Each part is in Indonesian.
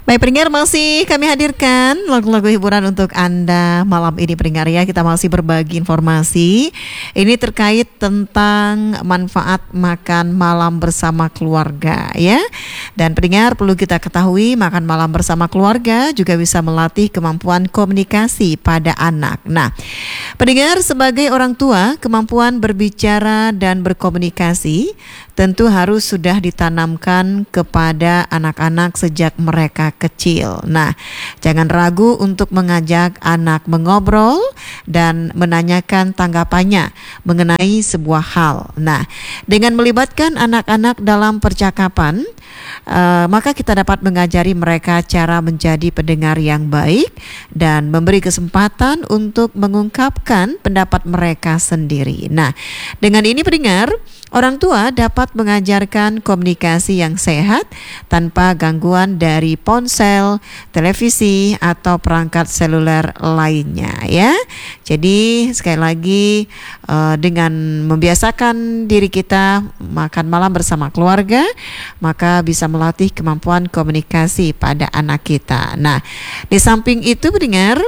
Baik pendengar, masih kami hadirkan lagu-lagu hiburan untuk Anda malam ini pendengar ya. Kita masih berbagi informasi. Ini terkait tentang manfaat makan malam bersama keluarga ya. Dan pendengar, perlu kita ketahui makan malam bersama keluarga juga bisa melatih kemampuan komunikasi pada anak. Nah, pendengar, sebagai orang tua, kemampuan berbicara dan berkomunikasi tentu harus sudah ditanamkan kepada anak-anak sejak mereka kecil. Nah, jangan ragu untuk mengajak anak mengobrol dan menanyakan tanggapannya mengenai sebuah hal. Nah, dengan melibatkan anak-anak dalam percakapan, maka kita dapat mengajari mereka cara menjadi pendengar yang baik dan memberi kesempatan untuk mengungkapkan pendapat mereka sendiri. Nah, dengan ini pendengar, orang tua dapat mengajarkan komunikasi yang sehat tanpa gangguan dari ponsel, televisi, atau perangkat seluler lainnya ya. Jadi sekali lagi dengan membiasakan diri kita makan malam bersama keluarga, maka bisa melatih kemampuan komunikasi pada anak kita. Nah, di samping itu pendengar,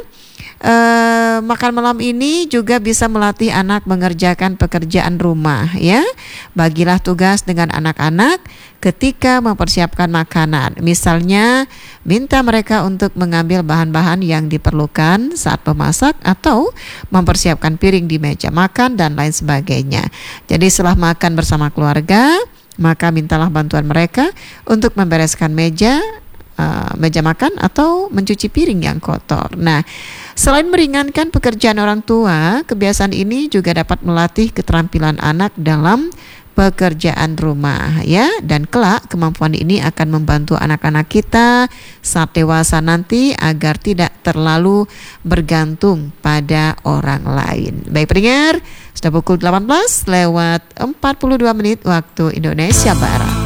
makan malam ini juga bisa melatih anak mengerjakan pekerjaan rumah ya. Bagilah tugas dengan anak-anak ketika mempersiapkan makanan. Misalnya, minta mereka untuk mengambil bahan-bahan yang diperlukan saat memasak atau mempersiapkan piring di meja makan dan lain sebagainya. Jadi setelah makan bersama keluarga, maka mintalah bantuan mereka untuk membereskan meja makan atau mencuci piring yang kotor. Nah, selain meringankan pekerjaan orang tua, kebiasaan ini juga dapat melatih keterampilan anak dalam pekerjaan rumah ya, dan kelak kemampuan ini akan membantu anak-anak kita saat dewasa nanti agar tidak terlalu bergantung pada orang lain. Baik pendengar, sudah pukul 18 lewat 42 menit waktu Indonesia Barat.